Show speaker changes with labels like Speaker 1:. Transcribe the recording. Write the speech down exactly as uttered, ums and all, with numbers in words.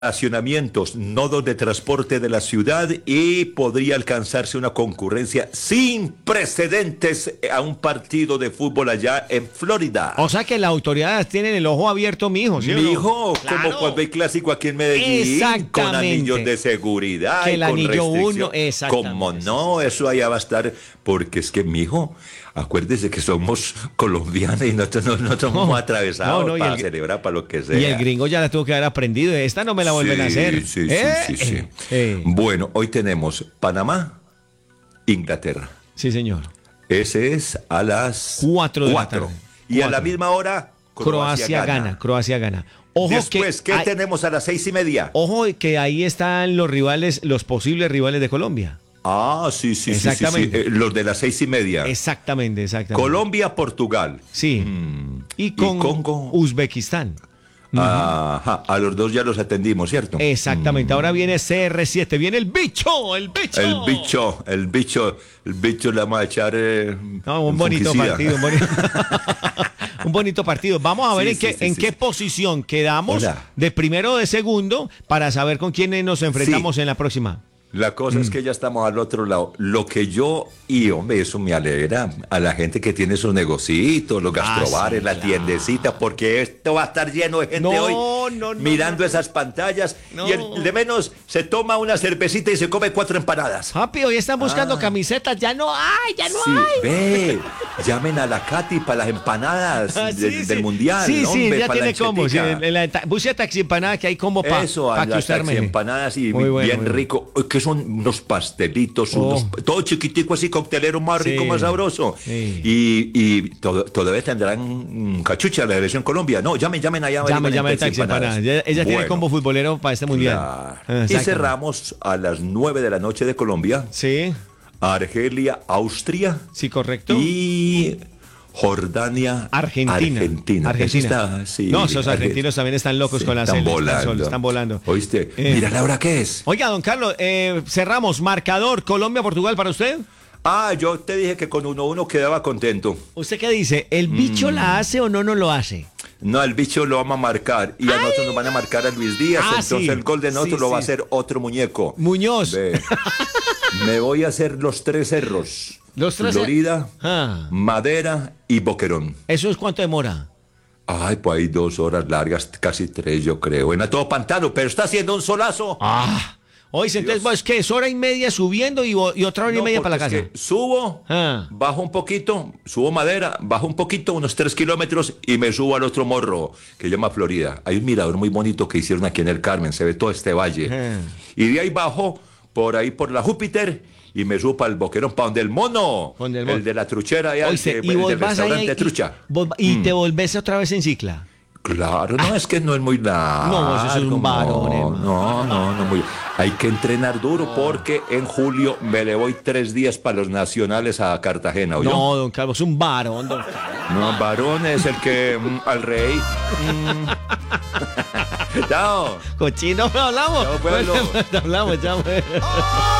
Speaker 1: estacionamientos, nodos de transporte de la ciudad y podría alcanzarse una concurrencia sin precedentes a un partido de fútbol allá en Florida.
Speaker 2: O sea que las autoridades tienen el ojo abierto, mijo, ¿sí o no?
Speaker 1: Mijo,
Speaker 2: Claro.
Speaker 1: como cuando hay clásico aquí en Medellín,
Speaker 2: Exactamente.
Speaker 1: con anillos de seguridad,
Speaker 2: Que
Speaker 1: y
Speaker 2: el
Speaker 1: con
Speaker 2: anillo
Speaker 1: restricción.
Speaker 2: uno, exactamente.
Speaker 1: Como no, eso allá va a estar, porque es que, mijo, acuérdese que somos colombianos y nosotros no, no somos
Speaker 2: No,
Speaker 1: atravesados
Speaker 2: no, no, y
Speaker 1: para
Speaker 2: el-
Speaker 1: celebrar, para lo que sea.
Speaker 2: Y el gringo ya la tuvo que haber aprendido. Esta no me la vuelven
Speaker 1: Sí,
Speaker 2: a hacer.
Speaker 1: Sí, sí,
Speaker 2: ¿Eh?
Speaker 1: sí, sí.
Speaker 2: Eh, eh.
Speaker 1: Bueno, hoy tenemos Panamá, Inglaterra.
Speaker 2: Sí, señor.
Speaker 1: Ese es a las
Speaker 2: Cuatro de la
Speaker 1: cuatro.
Speaker 2: tarde.
Speaker 1: Y a la
Speaker 2: Cuatro.
Speaker 1: misma hora,
Speaker 2: Croacia,
Speaker 1: Croacia,
Speaker 2: gana.
Speaker 1: gana.
Speaker 2: Croacia gana. Ojo
Speaker 1: Después,
Speaker 2: que
Speaker 1: ¿qué
Speaker 2: hay-
Speaker 1: tenemos a las seis y media?
Speaker 2: Ojo que ahí están los rivales, los posibles rivales de Colombia.
Speaker 1: Ah, sí, sí, sí, sí, sí.
Speaker 2: Exactamente.
Speaker 1: Eh, los de las seis y media.
Speaker 2: Exactamente, exactamente.
Speaker 1: Colombia, Portugal.
Speaker 2: Sí.
Speaker 1: Mm.
Speaker 2: Y con
Speaker 1: Congo.
Speaker 2: Uzbekistán.
Speaker 1: Ajá, a los dos ya los atendimos, ¿cierto?
Speaker 2: Exactamente. Ahora viene C R siete. Viene el bicho, el bicho.
Speaker 1: El bicho, el bicho, el bicho le vamos a echar. Eh,
Speaker 2: No, un bonito
Speaker 1: fungicida.
Speaker 2: partido. Un bonito, un bonito partido. Vamos a ver
Speaker 1: Sí,
Speaker 2: en, qué,
Speaker 1: sí, sí,
Speaker 2: en
Speaker 1: sí.
Speaker 2: qué posición quedamos
Speaker 1: Hola.
Speaker 2: de primero o de segundo para saber con quiénes nos enfrentamos en la próxima.
Speaker 1: La cosa
Speaker 2: Mm.
Speaker 1: es que ya estamos al otro lado. Lo que yo, y hombre, eso me alegra a la gente que tiene sus negocitos, los gastrobares,
Speaker 2: Ah, sí,
Speaker 1: la
Speaker 2: claro.
Speaker 1: tiendecita, porque esto va a estar lleno de gente
Speaker 2: No,
Speaker 1: hoy
Speaker 2: no, no,
Speaker 1: mirando
Speaker 2: no.
Speaker 1: esas pantallas.
Speaker 2: No.
Speaker 1: Y el de menos se toma una cervecita y se come cuatro empanadas.
Speaker 2: Papi, hoy están buscando
Speaker 1: Ah.
Speaker 2: camisetas. Ya no hay, ya no
Speaker 1: Sí,
Speaker 2: hay.
Speaker 1: ve, llamen a la Katy para las empanadas
Speaker 2: Ah,
Speaker 1: de-
Speaker 2: sí,
Speaker 1: del
Speaker 2: sí.
Speaker 1: mundial.
Speaker 2: Sí, sí,
Speaker 1: hombre,
Speaker 2: ya
Speaker 1: pa' la
Speaker 2: tiene combo. Sí,
Speaker 1: anchetica.
Speaker 2: en la ta- busque taxi empanada que hay combo para
Speaker 1: Eso, a
Speaker 2: que
Speaker 1: las
Speaker 2: usted
Speaker 1: taxi
Speaker 2: arme.
Speaker 1: empanadas y
Speaker 2: Muy bueno,
Speaker 1: bien
Speaker 2: muy bueno.
Speaker 1: rico. Uy, que son unos pastelitos,
Speaker 2: Oh.
Speaker 1: unos, todo chiquitico así, coctelero más rico,
Speaker 2: Sí.
Speaker 1: más sabroso.
Speaker 2: Sí.
Speaker 1: Y, y todo- todavía tendrán mm, cachucha la selección Colombia. No, llamen, llamen allá.
Speaker 2: Llame,
Speaker 1: averigüen
Speaker 2: llame
Speaker 1: en
Speaker 2: al taxi
Speaker 1: empanadas.
Speaker 2: empanada. Ella, ella tiene
Speaker 1: Bueno,
Speaker 2: combo futbolero para este mundial.
Speaker 1: claro.
Speaker 2: Ah,
Speaker 1: Y
Speaker 2: exacto.
Speaker 1: cerramos a las nueve de la noche de Colombia.
Speaker 2: Sí,
Speaker 1: Argelia, Austria.
Speaker 2: sí, correcto.
Speaker 1: Y Jordania,
Speaker 2: Argentina.
Speaker 1: Argentina.
Speaker 2: Argentina.
Speaker 1: Eso está, sí,
Speaker 2: No, esos
Speaker 1: Arge-
Speaker 2: argentinos también están locos
Speaker 1: Sí,
Speaker 2: con la
Speaker 1: están
Speaker 2: cel, están
Speaker 1: volando.
Speaker 2: solos, están volando.
Speaker 1: ¿Oíste?
Speaker 2: Eh.
Speaker 1: Mira, Laura, ¿qué es?
Speaker 2: Oiga, don Carlos, eh, cerramos. Marcador Colombia-Portugal para usted.
Speaker 1: Ah, yo te dije que con uno uno quedaba contento.
Speaker 2: ¿Usted qué dice? ¿El bicho
Speaker 1: Mm.
Speaker 2: la hace o no no lo hace?
Speaker 1: No, el bicho lo vamos a marcar. Y a nosotros nos van a marcar a Luis Díaz.
Speaker 2: Ah,
Speaker 1: entonces
Speaker 2: sí.
Speaker 1: el gol de nosotros
Speaker 2: Sí,
Speaker 1: lo va a
Speaker 2: sí.
Speaker 1: hacer otro muñeco.
Speaker 2: Muñoz.
Speaker 1: Ve. Me voy a hacer los tres cerros.
Speaker 2: Los tres cer-
Speaker 1: Florida,
Speaker 2: Ah.
Speaker 1: Madera y Boquerón.
Speaker 2: ¿Eso es cuánto demora?
Speaker 1: Ay, pues hay dos horas largas, casi tres, yo creo. En a todo pantano, pero está haciendo un solazo.
Speaker 2: Ah. Oye, entonces, pues, ¿qué? ¿Es hora y media subiendo y, y otra hora y
Speaker 1: No,
Speaker 2: media para la
Speaker 1: porque
Speaker 2: casa?
Speaker 1: es que subo,
Speaker 2: Ah.
Speaker 1: bajo un poquito, subo madera, bajo un poquito, unos tres kilómetros y me subo al otro morro que se llama Florida. Hay un mirador muy bonito que hicieron aquí en el Carmen, se ve todo este valle.
Speaker 2: Ah.
Speaker 1: Y de ahí bajo, por ahí por la Júpiter, y me subo para el Boquerón, para donde el mono,
Speaker 2: Donde el mono.
Speaker 1: el de la truchera, allá,
Speaker 2: Oíste,
Speaker 1: el,
Speaker 2: y
Speaker 1: el
Speaker 2: vos
Speaker 1: del
Speaker 2: vas ahí
Speaker 1: restaurante
Speaker 2: y,
Speaker 1: trucha.
Speaker 2: vos- y
Speaker 1: Mm.
Speaker 2: te volvés otra vez en cicla.
Speaker 1: Claro, no, es que no es muy largo.
Speaker 2: No, eso es un varón, hermano.
Speaker 1: No, no, no, muy. Hay que entrenar duro porque en julio me le voy tres días para los nacionales a Cartagena, ¿oyó?
Speaker 2: No, don Carlos, un varón, don Carlos.
Speaker 1: No, varón es el que mm, al rey. Mm. Chao.
Speaker 2: Cochino, hablamos.
Speaker 1: Chao, pueblo.
Speaker 2: hablamos, ya.